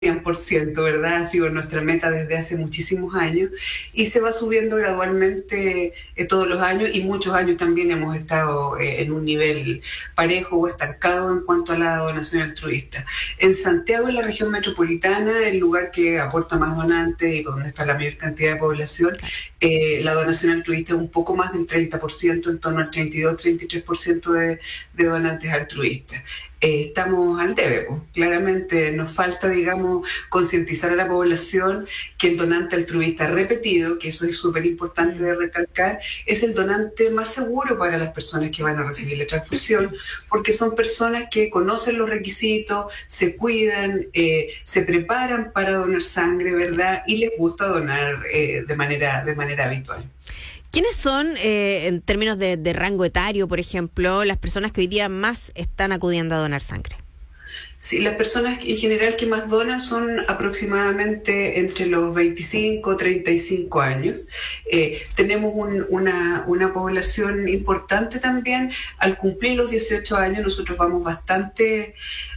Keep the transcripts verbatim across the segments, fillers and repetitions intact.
cien por ciento, ¿verdad? Ha sido nuestra meta desde hace muchísimos años y se va subiendo gradualmente eh, todos los años, y muchos años también hemos estado eh, en un nivel parejo o estancado en cuanto a la donación altruista. En Santiago, en la región metropolitana, el lugar que aporta más donantes y donde está la mayor cantidad de población, eh, la donación altruista es un poco más del treinta por ciento, en torno al treinta y dos, treinta y tres por ciento de, de donantes altruistas. Eh, estamos al debe, pues. Claramente nos falta, digamos, concientizar a la población que el donante altruista repetido, que eso es súper importante de recalcar, es el donante más seguro para las personas que van a recibir la transfusión, porque son personas que conocen los requisitos, se cuidan, eh, se preparan para donar sangre, ¿verdad? Y les gusta donar eh, de manera, de manera habitual. ¿Quiénes son, eh, en términos de, de rango etario, por ejemplo, las personas que hoy día más están acudiendo a donar sangre? Sí, las personas en general que más donan son aproximadamente entre los veinticinco y treinta y cinco años. Eh, tenemos un, una, una población importante también. Al cumplir los dieciocho años, nosotros vamos bastante...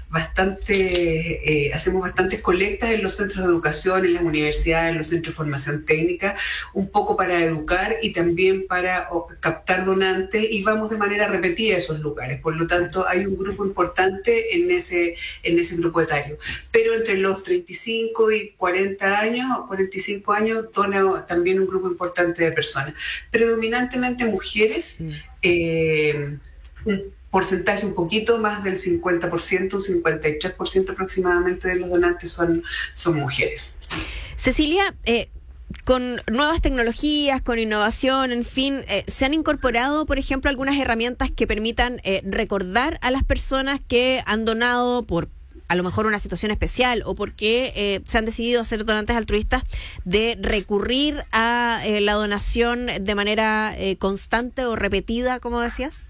bastante, eh, hacemos bastantes colectas en los centros de educación, en las universidades, en los centros de formación técnica, un poco para educar y también para o, captar donantes, y vamos de manera repetida a esos lugares. Por lo tanto, hay un grupo importante en ese, en ese grupo etario. Pero entre los treinta y cinco y cuarenta años, cuarenta y cinco años, dona también un grupo importante de personas. Predominantemente mujeres, mm. eh, un porcentaje un poquito más del cincuenta por ciento, un cincuenta y tres por ciento aproximadamente de los donantes son, son mujeres. Cecilia, eh, con nuevas tecnologías, con innovación, en fin, eh, ¿se han incorporado, por ejemplo, algunas herramientas que permitan eh, recordar a las personas que han donado por a lo mejor una situación especial o porque eh, se han decidido ser donantes altruistas, de recurrir a eh, la donación de manera eh, constante o repetida, como decías?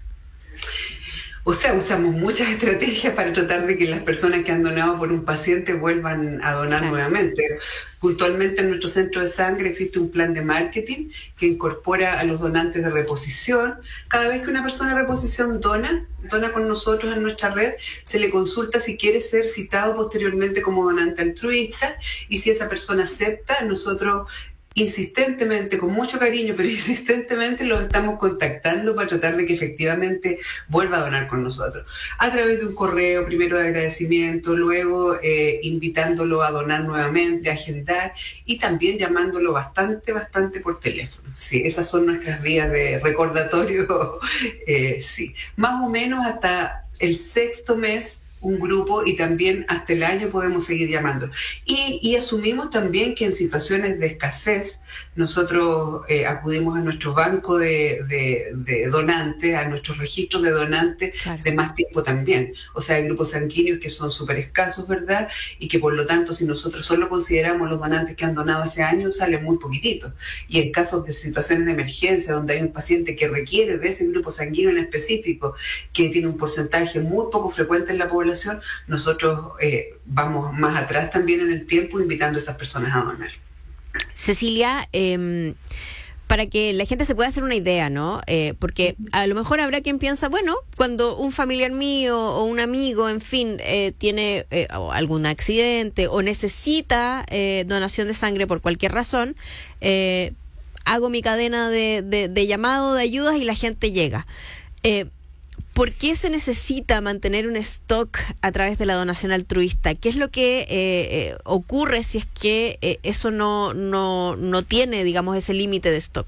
O sea, usamos muchas estrategias para tratar de que las personas que han donado por un paciente vuelvan a donar claro. nuevamente. Puntualmente en nuestro centro de sangre existe un plan de marketing que incorpora a los donantes de reposición. Cada vez que una persona de reposición dona, dona con nosotros en nuestra red, se le consulta si quiere ser citado posteriormente como donante altruista, y si esa persona acepta, nosotros insistentemente, con mucho cariño, pero insistentemente los estamos contactando para tratar de que efectivamente vuelva a donar con nosotros. A través de un correo, primero de agradecimiento, luego eh, invitándolo a donar nuevamente, a agendar, y también llamándolo bastante, bastante por teléfono. Sí, esas son nuestras vías de recordatorio. eh, sí, más o menos hasta el sexto mes un grupo, y también hasta el año podemos seguir llamando. Y, y asumimos también que en situaciones de escasez nosotros eh, acudimos a nuestro banco de, de, de donantes, a nuestros registros de donantes claro. de más tiempo también. O sea, hay grupos sanguíneos que son súper escasos, ¿verdad? Y que por lo tanto, si nosotros solo consideramos los donantes que han donado hace años, salen muy poquititos. Y en casos de situaciones de emergencia, donde hay un paciente que requiere de ese grupo sanguíneo en específico, que tiene un porcentaje muy poco frecuente en la población, nosotros eh, vamos más atrás también en el tiempo, invitando a esas personas a donar. Cecilia, eh, para que la gente se pueda hacer una idea, ¿no? Eh, porque a lo mejor habrá quien piensa, bueno, cuando un familiar mío o un amigo, en fin, eh, tiene eh, algún accidente o necesita eh, donación de sangre por cualquier razón, eh, hago mi cadena de, de, de llamado, de ayudas, y la gente llega. Eh, ¿Por qué se necesita mantener un stock a través de la donación altruista? ¿Qué es lo que eh, eh, ocurre si es que eh, eso no, no, no tiene, digamos, ese límite de stock?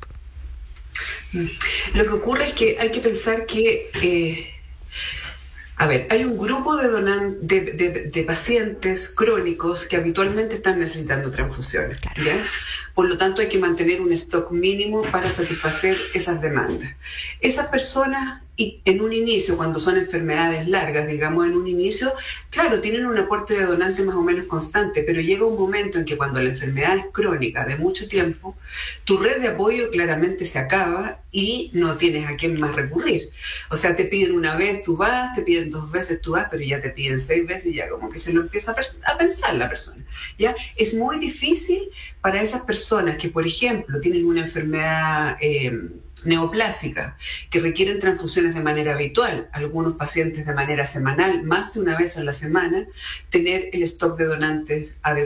Lo que ocurre es que hay que pensar que... Eh, A ver, hay un grupo de, donan, de, de, de pacientes crónicos que habitualmente están necesitando transfusiones, claro. ¿ya? Por lo tanto, hay que mantener un stock mínimo para satisfacer esas demandas. Esas personas, y en un inicio, cuando son enfermedades largas, digamos en un inicio, claro, tienen un aporte de donantes más o menos constante, pero llega un momento en que cuando la enfermedad es crónica de mucho tiempo, tu red de apoyo claramente se acaba y no tienes a quién más recurrir. O sea, te piden una vez, tú vas, te piden dos veces, tú vas, pero ya te piden seis veces y ya como que se lo empieza a pensar la persona. ¿Ya? Es muy difícil para esas personas que, por ejemplo, tienen una enfermedad... Eh, neoplásicas, que requieren transfusiones de manera habitual, algunos pacientes de manera semanal, más de una vez a la semana, tener el stock de donantes adecuado.